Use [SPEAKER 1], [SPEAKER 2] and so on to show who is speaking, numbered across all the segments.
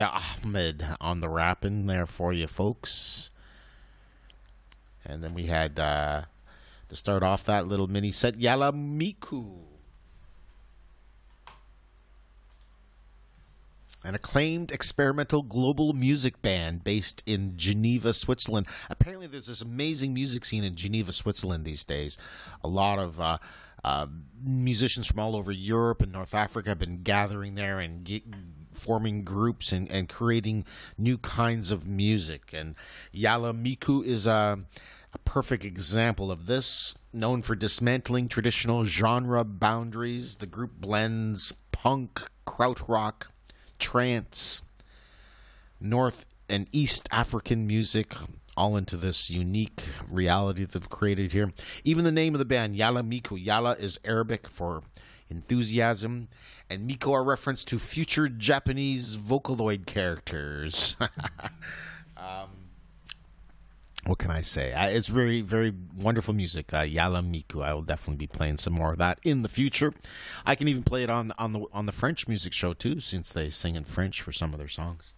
[SPEAKER 1] Ahmed on the rapping there for you folks. And then we had, to start off that little mini set, Yala Miku. An acclaimed experimental global music band based in Geneva, Switzerland. Apparently, there's this amazing music scene in Geneva, Switzerland these days. A lot of musicians from all over Europe and North Africa have been gathering there and forming groups and creating new kinds of music. And Yala Miku is a perfect example of this. Known for dismantling traditional genre boundaries, the group blends punk, krautrock, trance, North and East African music, all into this unique reality that they've created here. Even the name of the band, Yala Miku. Yala is Arabic for enthusiasm, and Miku are reference to future Japanese Vocaloid characters. What can I say? It's very, very wonderful music. Yala Miku. I will definitely be playing some more of that in the future. I can even play it on the French music show too, since they sing in French for some of their songs.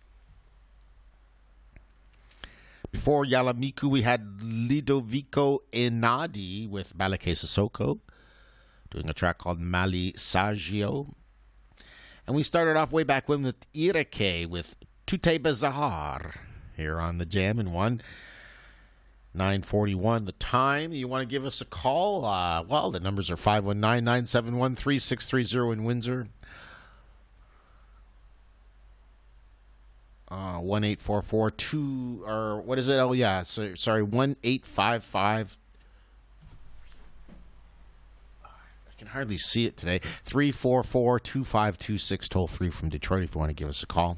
[SPEAKER 1] Before Yala Miku, we had Ludovico Einaudi with Balake Sissoko, doing a track called Mali Saggio. And we started off way back when with Ireke with Tute Bazar here on the Jam in 9:41 the time. You want to give us a call? Well, the numbers are 519-971-3630 in Windsor. 1-844-2, or what is it? Oh, yeah, sorry, 1-855. I can hardly see it today. 344-2526, toll free from Detroit if you want to give us a call.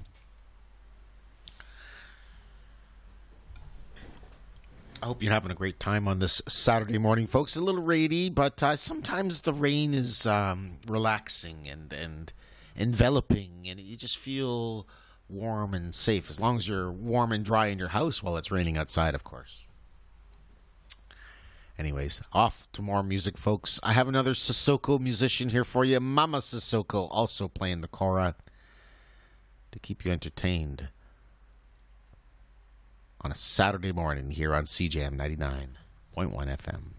[SPEAKER 1] I hope you're having a great time on this Saturday morning, folks. A little rainy, but sometimes the rain is relaxing and enveloping, and you just feel warm and safe, as long as you're warm and dry in your house while it's raining outside, of course. Anyways, off to more music, folks. I have another Sissoko musician here for you. Mama Sissoko, also playing the kora to keep you entertained on a Saturday morning here on CJM 99.1 FM.